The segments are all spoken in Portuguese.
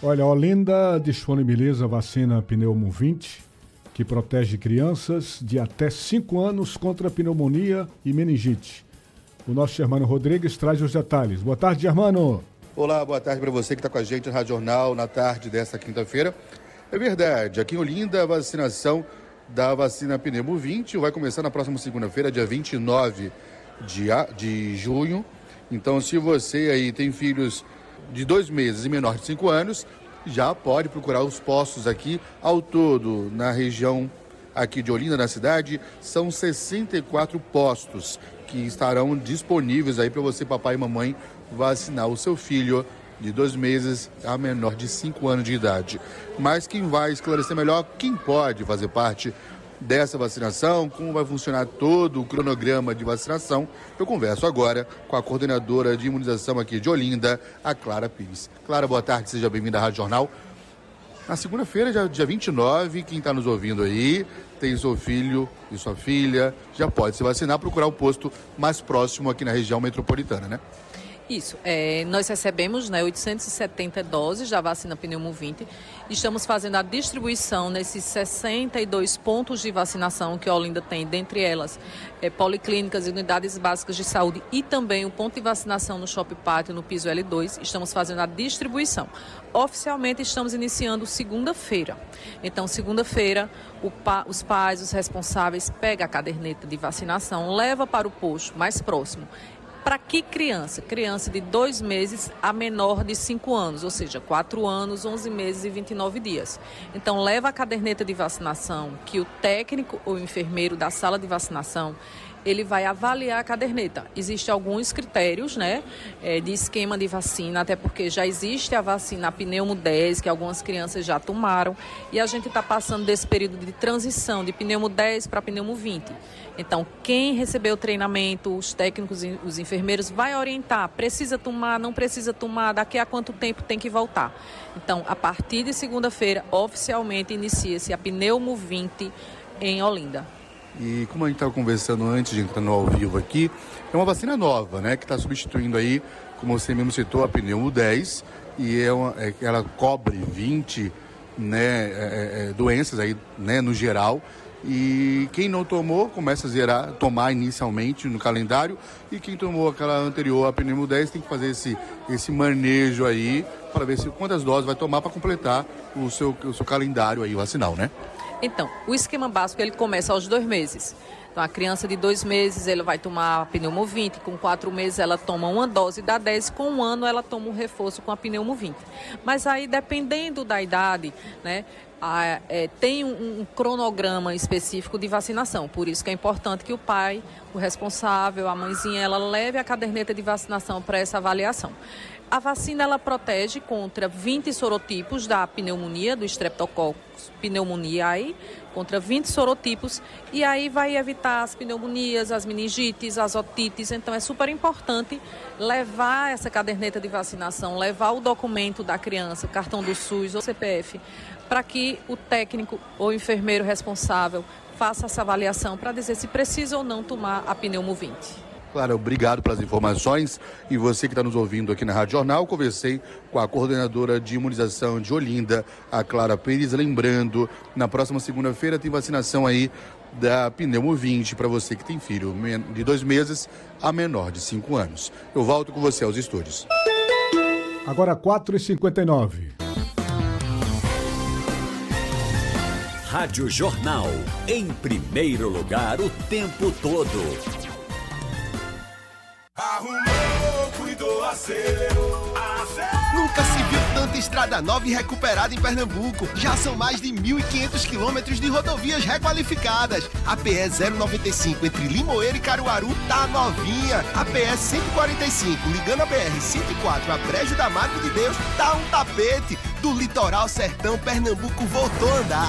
Olha, Olinda disponibiliza a vacina Pneumo 20, que protege crianças de até 5 anos contra pneumonia e meningite. O nosso Germano Rodrigues traz os detalhes. Boa tarde, Germano. Olá, boa tarde para você que está com a gente no Rádio Jornal na tarde desta quinta-feira. É verdade, aqui em Olinda a vacinação da vacina Pneumo 20 vai começar na próxima segunda-feira, dia 29 de junho. Então, se você aí tem filhos de 2 meses e menor de 5 anos, já pode procurar os postos aqui. Ao todo, na região aqui de Olinda, na cidade, são 64 postos que estarão disponíveis aí para você, papai e mamãe, vacinar o seu filho de 2 meses a menor de 5 anos de idade. Mas quem vai esclarecer melhor quem pode fazer parte dessa vacinação, como vai funcionar todo o cronograma de vacinação, eu converso agora com a coordenadora de imunização aqui de Olinda, a Clara Pires. Clara, boa tarde, seja bem-vinda à Rádio Jornal. Na segunda-feira, dia 29, quem está nos ouvindo aí, tem seu filho e sua filha, já pode se vacinar, procurar o posto mais próximo aqui na região metropolitana, né? Isso, nós recebemos 870 doses da vacina Pneumo 20, estamos fazendo a distribuição nesses 62 pontos de vacinação que a Olinda tem, dentre elas policlínicas e unidades básicas de saúde e também o ponto de vacinação no Shopping Pátio, no piso L2, estamos fazendo a distribuição. Oficialmente estamos iniciando segunda-feira, então segunda-feira os pais, os responsáveis pegam a caderneta de vacinação, leva para o posto mais próximo. Para que criança? Criança de 2 meses a menor de 5 anos, ou seja, 4 anos, 11 meses e 29 dias. Então, leva a caderneta de vacinação, que o técnico ou enfermeiro da sala de vacinação, ele vai avaliar a caderneta. Existem alguns critérios, de esquema de vacina, até porque já existe a vacina Pneumo 10, que algumas crianças já tomaram, e a gente está passando desse período de transição de Pneumo 10 para Pneumo 20. Então, quem recebeu o treinamento, os técnicos e os enfermeiros, vai orientar, precisa tomar, não precisa tomar, daqui a quanto tempo tem que voltar. Então, a partir de segunda-feira, oficialmente inicia-se a Pneumo 20 em Olinda. E como a gente estava conversando antes de entrar no ao vivo aqui, é uma vacina nova, que está substituindo aí, como você mesmo citou, a Pneumo 10, e ela cobre 20 doenças aí, no geral. E quem não tomou, começa a tomar inicialmente no calendário, e quem tomou aquela anterior, a Pneumo 10, tem que fazer esse manejo aí, para ver quantas doses vai tomar para completar o seu calendário aí vacinal, né? Então, o esquema básico, ele começa aos 2 meses. Então, a criança de 2 meses, ela vai tomar a Pneumo 20, com 4 meses ela toma uma dose da 10, com 1 ano ela toma um reforço com a Pneumo 20. Mas aí, dependendo da idade, tem um cronograma específico de vacinação. Por isso que é importante que o pai, o responsável, a mãezinha, ela leve a caderneta de vacinação para essa avaliação. A vacina, ela protege contra 20 sorotipos da pneumonia, do Streptococcus pneumoniae, contra 20 sorotipos, e aí vai evitar as pneumonias, as meningites, as otites. Então, é super importante levar essa caderneta de vacinação, levar o documento da criança, cartão do SUS ou CPF, para que o técnico ou enfermeiro responsável faça essa avaliação para dizer se precisa ou não tomar a Pneumo 20. Clara, obrigado pelas informações. E você que está nos ouvindo aqui na Rádio Jornal, conversei com a coordenadora de imunização de Olinda, a Clara Pires. Lembrando, na próxima segunda-feira tem vacinação aí da Pneumo 20 para você que tem filho de 2 meses a menor de 5 anos. Eu volto com você aos estúdios. Agora 4h59. Rádio Jornal, em primeiro lugar o tempo todo. Arrumou, cuidou, acerou. Nunca se viu tanta estrada nova e recuperada em Pernambuco. Já são mais de 1.500 quilômetros de rodovias requalificadas. A PE 095 entre Limoeiro e Caruaru tá novinha. A PE 145 ligando a BR 104 a Brejo da Madre de Deus tá um tapete. Do litoral sertão, Pernambuco voltou a andar.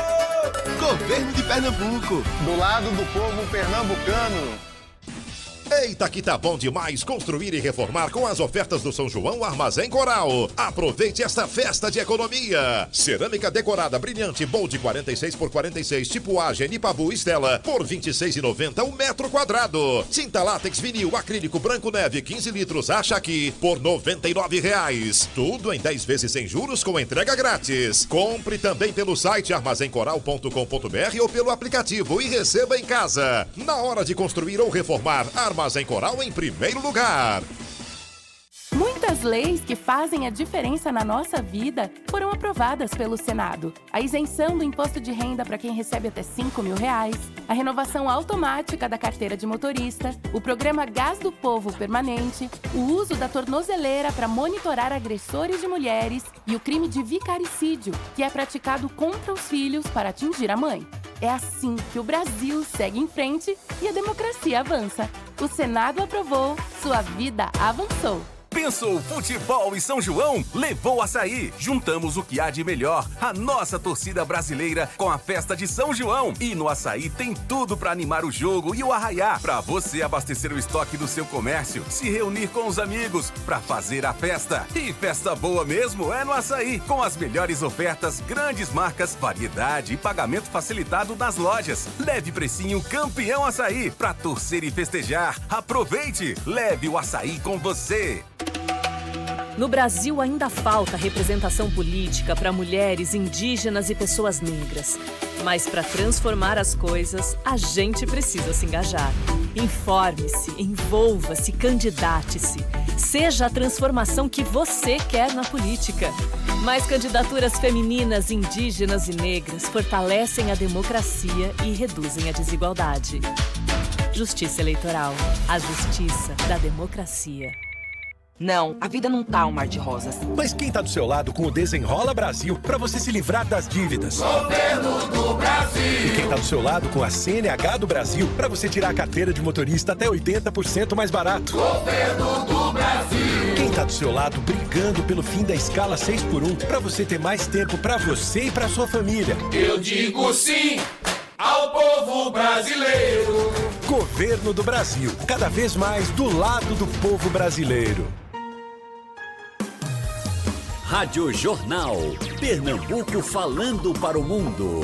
Governo de Pernambuco. Do lado do povo pernambucano. Eita que tá bom demais construir e reformar com as ofertas do São João Armazém Coral. Aproveite esta festa de economia. Cerâmica decorada brilhante Bold 46 por 46 tipo A, Genipabu Estela por R$ 26,90 o metro quadrado. Tinta látex vinil acrílico branco neve 15 litros acha aqui por R$ 99,00. Tudo em 10 vezes sem juros com entrega grátis. Compre também pelo site armazencoral.com.br ou pelo aplicativo e receba em casa. Na hora de construir ou reformar, Armazém Coral em primeiro lugar. Muitas leis que fazem a diferença na nossa vida foram aprovadas pelo Senado. A isenção do imposto de renda para quem recebe até R$5.000, a renovação automática da carteira de motorista, o programa Gás do Povo Permanente, o uso da tornozeleira para monitorar agressores de mulheres e o crime de vicaricídio, que é praticado contra os filhos para atingir a mãe. É assim que o Brasil segue em frente e a democracia avança. O Senado aprovou, sua vida avançou. Pensou futebol em São João? Levou Açaí. Juntamos o que há de melhor, a nossa torcida brasileira com a festa de São João. E no Açaí tem tudo para animar o jogo e o arraiá, para você abastecer o estoque do seu comércio, se reunir com os amigos, para fazer a festa. E festa boa mesmo é no Açaí, com as melhores ofertas, grandes marcas, variedade e pagamento facilitado nas lojas. Leve precinho Campeão Açaí, para torcer e festejar. Aproveite, leve o Açaí com você. No Brasil ainda falta representação política para mulheres, indígenas e pessoas negras. Mas para transformar as coisas, a gente precisa se engajar. Informe-se, envolva-se, candidate-se. Seja a transformação que você quer na política. Mais candidaturas femininas, indígenas e negras fortalecem a democracia e reduzem a desigualdade. Justiça Eleitoral. A justiça da democracia. Não, a vida não tá um mar de rosas. Mas quem tá do seu lado com o Desenrola Brasil para você se livrar das dívidas? Governo do Brasil. E quem tá do seu lado com a CNH do Brasil para você tirar a carteira de motorista até 80% mais barato? Governo do Brasil. Quem tá do seu lado brigando pelo fim da escala 6x1 para você ter mais tempo para você e para sua família? Eu digo sim ao povo brasileiro. Governo do Brasil, cada vez mais do lado do povo brasileiro. Rádio Jornal, Pernambuco falando para o mundo.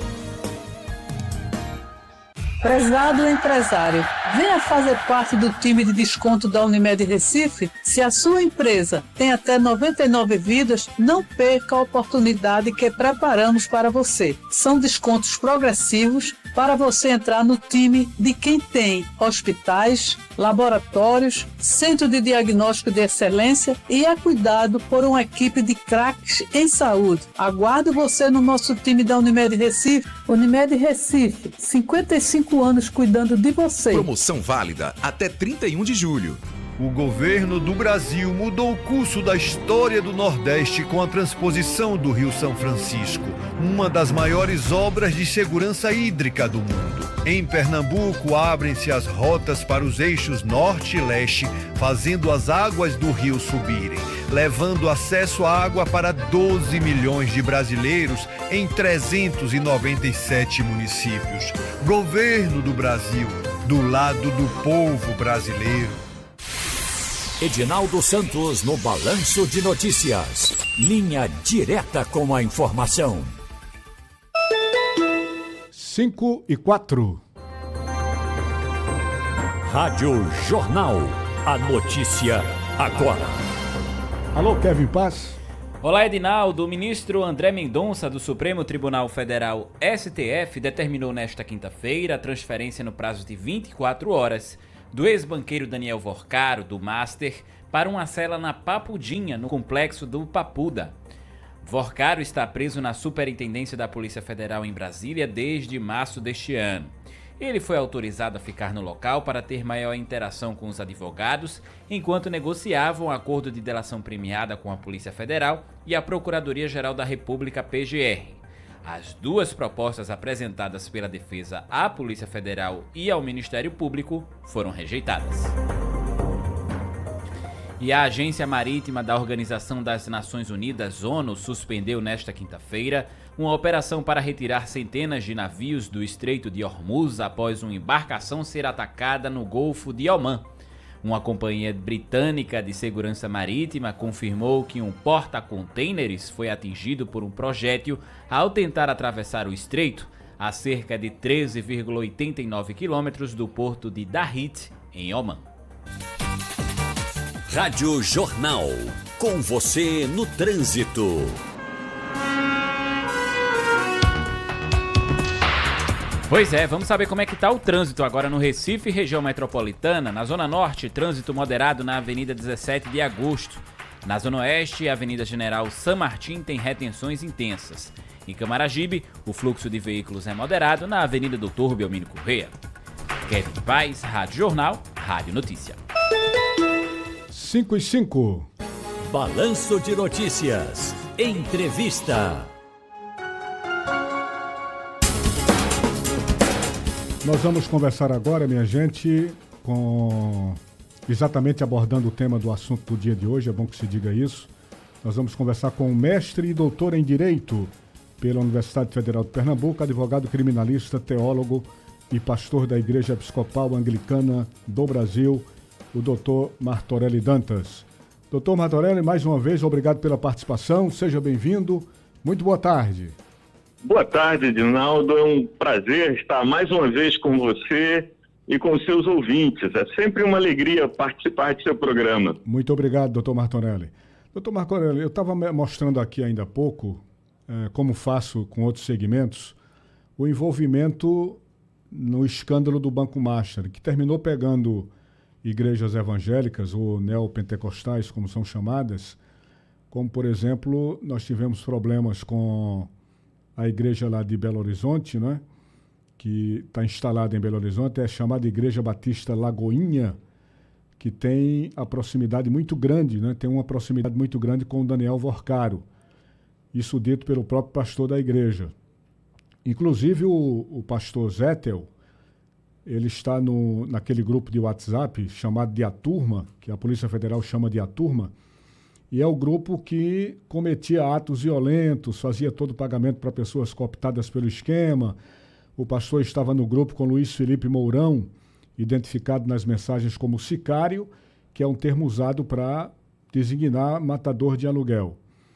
Prezado empresário, venha fazer parte do time de desconto da Unimed Recife. Se a sua empresa tem até 99 vidas, não perca a oportunidade que preparamos para você. São descontos progressivos para você entrar no time de quem tem hospitais, laboratórios, centro de diagnóstico de excelência e é cuidado por uma equipe de craques em saúde. Aguardo você no nosso time da Unimed Recife. Unimed Recife, 55 anos cuidando de você. Promoção válida até 31 de julho. O governo do Brasil mudou o curso da história do Nordeste com a transposição do Rio São Francisco, uma das maiores obras de segurança hídrica do mundo. Em Pernambuco, abrem-se as rotas para os eixos norte e leste, fazendo as águas do rio subirem, levando acesso à água para 12 milhões de brasileiros em 397 municípios. Governo do Brasil, do lado do povo brasileiro. Edinaldo Santos no Balanço de Notícias. Linha direta com a informação. 5:04. Rádio Jornal. A notícia agora. Alô, Kevin Paz. Olá, Edinaldo. O ministro André Mendonça, do Supremo Tribunal Federal, STF, determinou nesta quinta-feira a transferência no prazo de 24 horas do ex-banqueiro Daniel Vorcaro, do Master, para uma cela na Papudinha, no complexo do Papuda. Vorcaro está preso na Superintendência da Polícia Federal em Brasília desde março deste ano. Ele foi autorizado a ficar no local para ter maior interação com os advogados, enquanto negociavam um acordo de delação premiada com a Polícia Federal e a Procuradoria-Geral da República, PGR. As duas propostas apresentadas pela defesa à Polícia Federal e ao Ministério Público foram rejeitadas. E a Agência Marítima da Organização das Nações Unidas, ONU, suspendeu nesta quinta-feira uma operação para retirar centenas de navios do Estreito de Hormuz após uma embarcação ser atacada no Golfo de Omã. Uma companhia britânica de segurança marítima confirmou que um porta-contêineres foi atingido por um projétil ao tentar atravessar o estreito, a cerca de 13,89 quilômetros do porto de Dahit, em Omã. Rádio Jornal, com você no trânsito. Pois é, vamos saber como é que está o trânsito agora no Recife, região metropolitana. Na Zona Norte, trânsito moderado na Avenida 17 de Agosto. Na Zona Oeste, a Avenida General San Martín tem retenções intensas. Em Camaragibe, o fluxo de veículos é moderado na Avenida Doutor Belmiro Corrêa. Kevin Paz, Rádio Jornal, Rádio Notícia. 5 e 5. Balanço de Notícias. Entrevista. Nós vamos conversar agora, minha gente, exatamente abordando o tema do assunto do dia de hoje, é bom que se diga isso. Nós vamos conversar com o mestre e doutor em Direito pela Universidade Federal de Pernambuco, advogado criminalista, teólogo e pastor da Igreja Episcopal Anglicana do Brasil, o doutor Martorelli Dantas. Doutor Martorelli, mais uma vez, obrigado pela participação, seja bem-vindo, muito boa tarde. Boa tarde, Edinaldo. É um prazer estar mais uma vez com você e com os seus ouvintes. É sempre uma alegria participar do seu programa. Muito obrigado, doutor Martorelli. Doutor Martorelli, eu estava mostrando aqui ainda há pouco, como faço com outros segmentos, o envolvimento no escândalo do Banco Master, que terminou pegando igrejas evangélicas ou neopentecostais, como são chamadas, como, por exemplo, nós tivemos problemas com a igreja lá de Belo Horizonte, né, que está instalada em Belo Horizonte, é chamada Igreja Batista Lagoinha, que tem a proximidade muito grande, né, tem uma proximidade muito grande com o Daniel Vorcaro. Isso dito pelo próprio pastor da igreja. Inclusive o pastor Zétel, ele está naquele grupo de WhatsApp chamado de A Turma, que a Polícia Federal chama de A Turma, e é o grupo que cometia atos violentos, fazia todo o pagamento para pessoas cooptadas pelo esquema. O pastor estava no grupo com Luiz Felipe Mourão, identificado nas mensagens como sicário, que é um termo usado para designar matador de aluguel.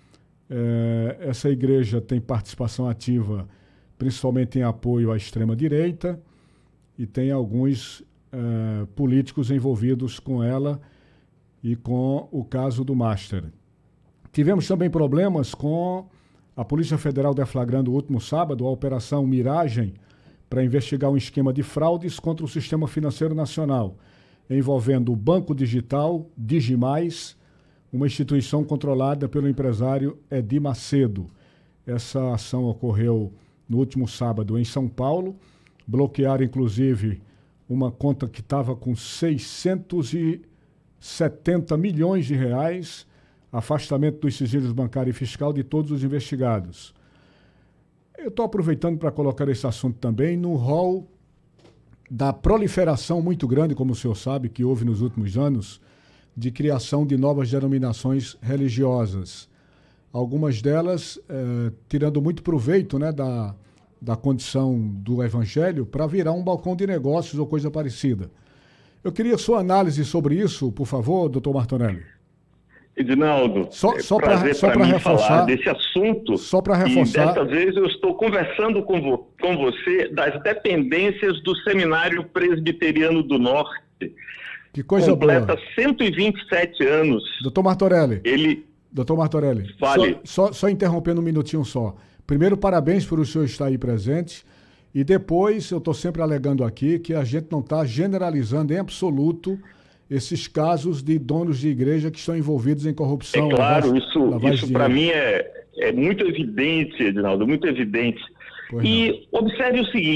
Essa igreja tem participação ativa, principalmente em apoio à extrema-direita, e tem alguns políticos envolvidos com ela e com o caso do Master. Tivemos também problemas com a Polícia Federal deflagrando o último sábado a Operação Miragem para investigar um esquema de fraudes contra o Sistema Financeiro Nacional, envolvendo o Banco Digital, Digimais, uma instituição controlada pelo empresário Edir Macedo. Essa ação ocorreu no último sábado em São Paulo. Bloquearam, inclusive, uma conta que estava com 670 milhões de reais, afastamento dos sigilos bancário e fiscal de todos os investigados. Eu estou aproveitando para colocar esse assunto também no rol da proliferação muito grande, como o senhor sabe, que houve nos últimos anos, de criação de novas denominações religiosas. Algumas delas tirando muito proveito, né, da condição do evangelho para virar um balcão de negócios ou coisa parecida. Eu queria sua análise sobre isso, por favor, doutor Martorelli. Edinaldo, prazer para mim falar desse assunto. Só para reforçar. E desta vez eu estou conversando com você das dependências do Seminário Presbiteriano do Norte. Que coisa completa boa. 127 anos. Doutor Martorelli. Doutor Martorelli. Fale. Só interrompendo um minutinho só. Primeiro, parabéns por o senhor estar aí presente. E depois, eu estou sempre alegando aqui que a gente não está generalizando em absoluto esses casos de donos de igreja que estão envolvidos em corrupção. É claro, isso para mim é muito evidente, Edinaldo, muito evidente. E observe o seguinte.